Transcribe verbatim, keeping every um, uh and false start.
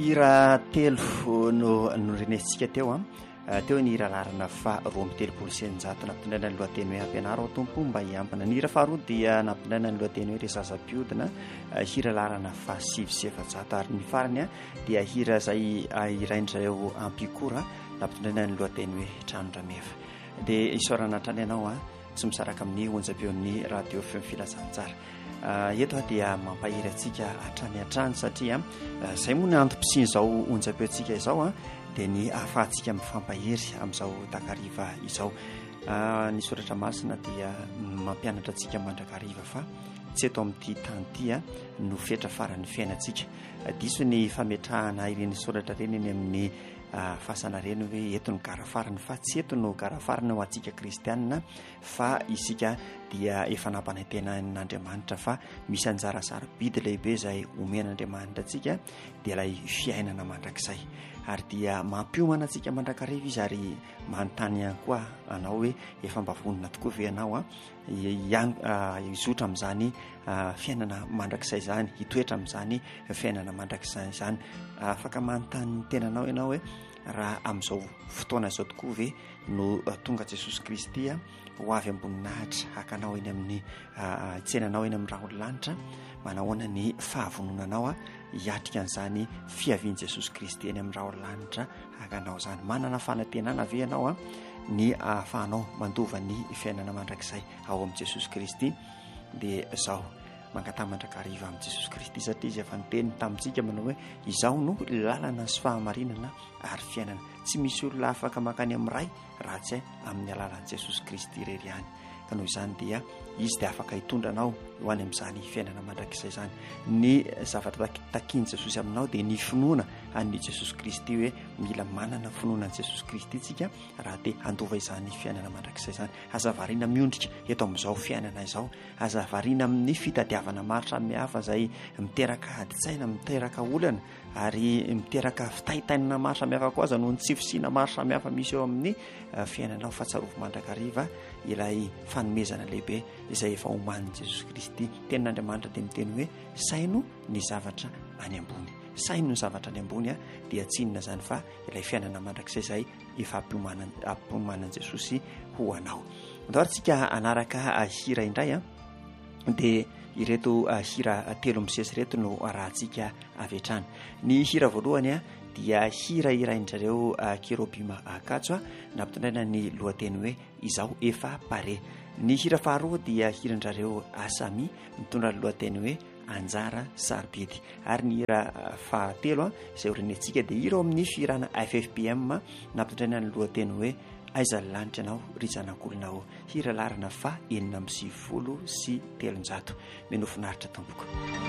Hira telo no no renesitsika teo a teo ny hira larana fa roa amby telopolo sy eninjato nampitondraina ny lohateny hoe ampianaro ao tompo mba hiampana. Ny hira faharoa dia nampitondraina ny lohateny hoe resaza-piodina, hira larana fa sivy sy efajato, ary ny farany a dia hira izay irain'ireo ampikora nampitondraina ny lohateny hoe tranondrameva. Dia isaorana hatrany ianao a tsy misaraka amin'ny onjam-peo amin'ny radio feo filazantsara. Uh, eto dia mampahiry antsika hatrany hatrany satria uh, izay moa ny antom-pisian izao onjam-peontsika izao a dia ny ahafahantsika mifampahery amin'izao takariva izao. Uh, ny soratra masina dia mampianatra antsika mandrakariva fa tsy eto amin'ity tany ity a no fetra faran'ny fiainantsika. Uh, diso ny fametrahana ireny soratra ireny eny amin'ny Uh, fasana reny hoe eto no gara farany, fa tsy eto no gara farany ho antsika kristianina, fa isika dia efa nampanantena n'Andriamanitra fa misy anjara sarobidy lehibe izay omen'Andriamanitra antsika dia ilay fiainana mandrakizay, ary dia mampiomana antsika mandrakariva izy, ary manontany ihany koa anao hoe efa mba vonona tokoa ve ianao a hizotra amin'izany uh, fiainana mandrakizay izany, hitoetra amin'izany fiainana mandrakizay izany. Afaka manontany tenanao ianao hoe raha amin'izao fotoana izao tokoa ve no uh, tonga Jesosy Kristy a ho avy amboninahitra hakanao eny amin'ny uh, tsenanao eny amin'ny raholanitra, manahoana ny fahavononanao a hiatrika an'izany fiavian' Jesosy Kristy eny amin'ny raholanitra hakanao izany. Manana fanantenana ve ianao a ny ahafahanao mandova ny fiainana mandrakizay ao amin'i Jesosy Kristy? Dia izao mangatambandrakariva amin'i Jesosy Kristy, satria izy efa niteny tamintsika manao hoe izao no lalana sy fahamarinana ary fiainana, tsy misy olona afaka makany amin'ny ray raha tsy amin'ny alalan'i Jesosy Kristy irery ihany. Ka noho izany dia izy dia afaka hitondranao ho any amin'izany fiainana mandrakizay izany. Ny zavatra takiany Jesosy aminao dia ny finoana an'i Jesosy Kristy, hoe mila manana finoana an'i Jesosy Kristy tsika raha te handova izany fiainana mandrakizay izany. Aza variana miondrika eto amin'izao fiainana izao, aza variana amin'ny fitadiavana maro samihafa izay miteraka adi-tsaina, miteraka olana, ary miteraka fitaitainana maro samihafa koa aza noho ny tsy fisiana maro samihafa misy eo amin'ny uh, fiainanao, fa tsarovo mandrakariva ilay fanomezana lehibe izay efa omanin'i Jesosy Kristy. Tenin'Andriamanitra dia miteny hoe saino ny zavatra any ambony, saino ny zavatra any ambony a dia tsinona izany fa ilay fiainana mandrakizay izay efa ampiomanan'i Jesosy ho anao. Andaorantsika anaraka hira indray a dia ireto hira telo misesy reto no rahantsika avetrany. Ny hira voalohany a dia hira irain'izareo kerobima akatso a nampitondraina ny lohateny hoe izao efa pare. Ny hira faharoa dia hiran'izareo asami mitondra ny lohateny hoe anjara sarobidy, ary ny hira fahatelo a izay horenetsika dia hira ao amin'ny firana F F P M nampitondraina ny lohateny hoe aiza ny lanitra ianao ry zanak'olonao. Hira larana fa enina amby sivifolo sy telonjato. Menofinaritra tompoko.